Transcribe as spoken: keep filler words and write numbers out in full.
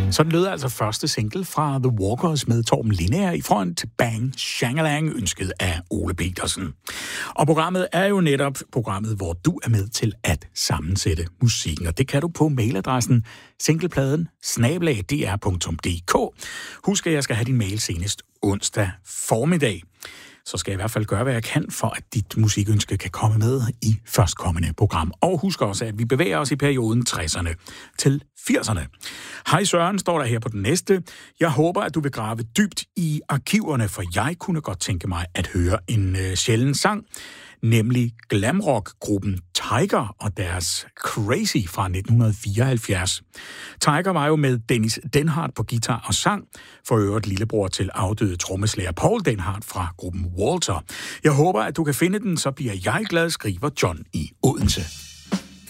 Sådan lød altså første single fra The Walkers med Torben Lindager i front til Bang Shangalang, ønsket af Ole Petersen. Og programmet er jo netop programmet, hvor du er med til at sammensætte musikken, og det kan du på mailadressen singlepladen snabel-a d r punktum d k. Husk, at jeg skal have din mail senest onsdag formiddag. Så skal jeg i hvert fald gøre, hvad jeg kan, for at dit musikønske kan komme med i førstkommende program. Og husk også, at vi bevæger os i perioden tresserne til firserne. Hej Søren, står der her på den næste. Jeg håber, at du vil grave dybt i arkiverne, for jeg kunne godt tænke mig at høre en øh, sjælden sang, nemlig glamrock-gruppen Tiger og deres Crazy fra nitten fireoghalvfjerds. Tiger var jo med Dennis Denhardt på guitar og sang, for øvrigt lillebror til afdøde trommeslager Paul Denhardt fra gruppen Walter. Jeg håber, at du kan finde den, så bliver jeg glad, skriver John i Odense.